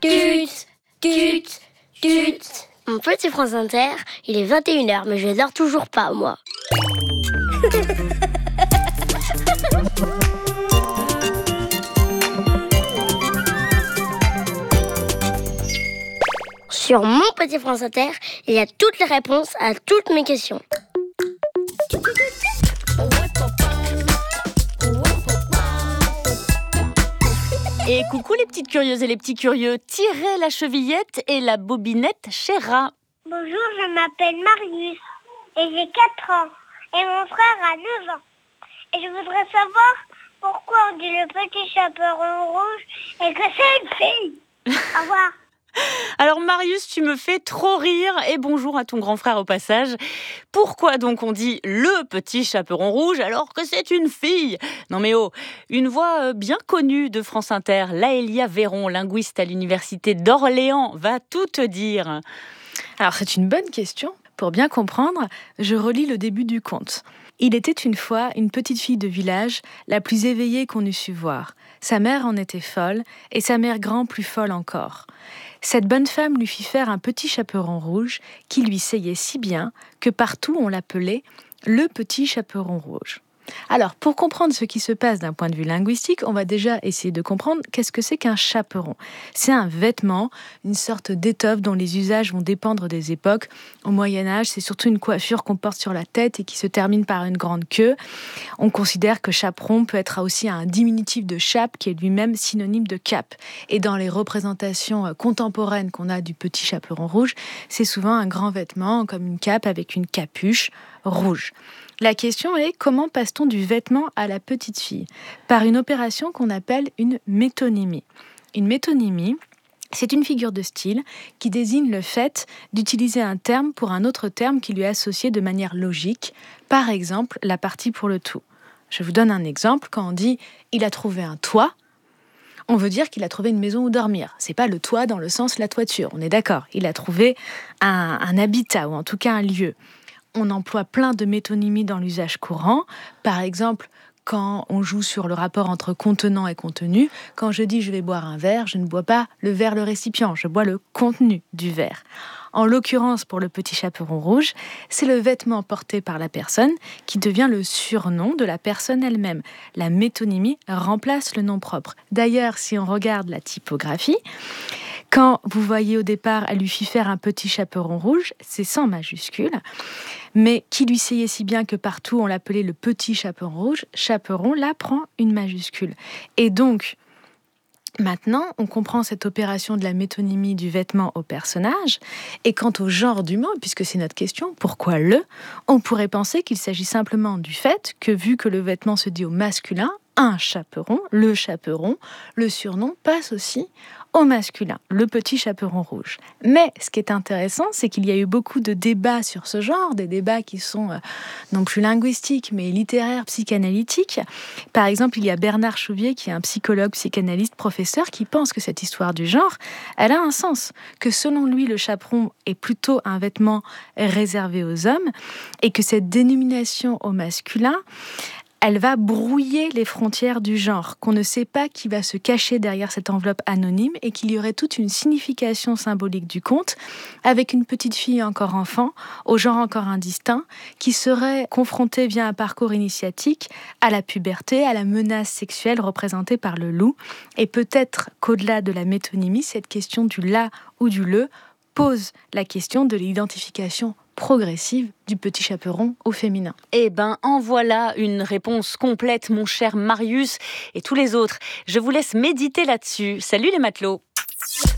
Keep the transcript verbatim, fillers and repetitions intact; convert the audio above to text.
Tut, tut, tut. Mon petit France Inter, il est vingt et une heures, mais je dors toujours pas, moi. Sur mon petit France Inter, il y a toutes les réponses à toutes mes questions. Et coucou les petites curieuses et les petits curieux, tirez la chevillette et la bobinette Chéra. Bonjour, je m'appelle Marius et j'ai quatre ans et mon frère a neuf ans. Et je voudrais savoir pourquoi on dit le petit chaperon rouge et que c'est une fille. Au revoir. Alors Marius, tu me fais trop rire et bonjour à ton grand frère au passage. Pourquoi donc on dit le petit chaperon rouge alors que c'est une fille ? Non mais oh, une voix bien connue de France Inter, Laëlia Véron, linguiste à l'université d'Orléans, va tout te dire. Alors c'est une bonne question. Pour bien comprendre, je relis le début du conte. Il était une fois une petite fille de village, la plus éveillée qu'on eût su voir. Sa mère en était folle, et sa mère grand plus folle encore. Cette bonne femme lui fit faire un petit chaperon rouge qui lui seyait si bien que partout on l'appelait le petit chaperon rouge. Alors, pour comprendre ce qui se passe d'un point de vue linguistique, on va déjà essayer de comprendre qu'est-ce que c'est qu'un chaperon. C'est un vêtement, une sorte d'étoffe dont les usages vont dépendre des époques. Au Moyen-Âge, c'est surtout une coiffure qu'on porte sur la tête et qui se termine par une grande queue. On considère que chaperon peut être aussi un diminutif de chape qui est lui-même synonyme de cape. Et dans les représentations contemporaines qu'on a du petit chaperon rouge, c'est souvent un grand vêtement comme une cape avec une capuche rouge. La question est, comment passe-t-on du vêtement à la petite fille ? Par une opération qu'on appelle une métonymie. Une métonymie, c'est une figure de style qui désigne le fait d'utiliser un terme pour un autre terme qui lui est associé de manière logique. Par exemple, la partie pour le tout. Je vous donne un exemple. Quand on dit « il a trouvé un toit », on veut dire qu'il a trouvé une maison où dormir. C'est pas le toit dans le sens la toiture, on est d'accord. Il a trouvé un, un habitat ou en tout cas un lieu. On emploie plein de métonymies dans l'usage courant. Par exemple, quand on joue sur le rapport entre contenant et contenu, quand je dis je vais boire un verre, je ne bois pas le verre, le récipient, je bois le contenu du verre. En l'occurrence, pour le petit chaperon rouge, c'est le vêtement porté par la personne qui devient le surnom de la personne elle-même. La métonymie remplace le nom propre. D'ailleurs, si on regarde la typographie, quand vous voyez au départ, elle lui fit faire un petit chaperon rouge, c'est sans majuscule, mais qui lui seyait si bien que partout on l'appelait le petit chaperon rouge, chaperon, là, prend une majuscule. Et donc, maintenant, on comprend cette opération de la métonymie du vêtement au personnage. Et quant au genre du mot, puisque c'est notre question, pourquoi le ? On pourrait penser qu'il s'agit simplement du fait que, vu que le vêtement se dit au masculin, un chaperon, le chaperon, le surnom passe aussi au masculin, le petit chaperon rouge. Mais ce qui est intéressant, c'est qu'il y a eu beaucoup de débats sur ce genre, des débats qui sont euh, non plus linguistiques, mais littéraires, psychanalytiques. Par exemple, il y a Bernard Chouvier, qui est un psychologue, psychanalyste, professeur, qui pense que cette histoire du genre, elle a un sens, que selon lui, le chaperon est plutôt un vêtement réservé aux hommes, et que cette dénomination au masculin, elle va brouiller les frontières du genre, qu'on ne sait pas qui va se cacher derrière cette enveloppe anonyme et qu'il y aurait toute une signification symbolique du conte avec une petite fille encore enfant, au genre encore indistinct, qui serait confrontée via un parcours initiatique à la puberté, à la menace sexuelle représentée par le loup. Et peut-être qu'au-delà de la métonymie, cette question du la ou du le pose la question de l'identification progressive du petit chaperon au féminin. Eh ben, en voilà une réponse complète, mon cher Marius et tous les autres. Je vous laisse méditer là-dessus. Salut les matelots.